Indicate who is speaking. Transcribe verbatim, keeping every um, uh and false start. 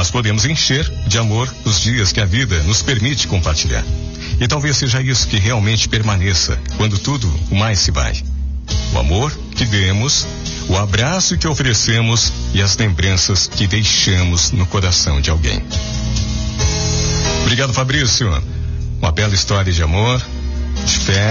Speaker 1: mas podemos encher de amor os dias que a vida nos permite compartilhar. E talvez seja isso que realmente permaneça quando tudo o mais se vai. O amor que demos, o abraço que oferecemos e as lembranças que deixamos no coração de alguém. Obrigado, Fabrício. Uma bela história de amor, de fé.